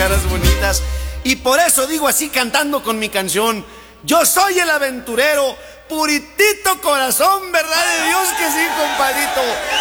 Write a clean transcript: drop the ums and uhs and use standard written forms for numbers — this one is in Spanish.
caras bonitas. Y por eso digo así cantando con mi canción: yo soy el aventurero, puritito corazón, verdad de Dios que sí, compadrito.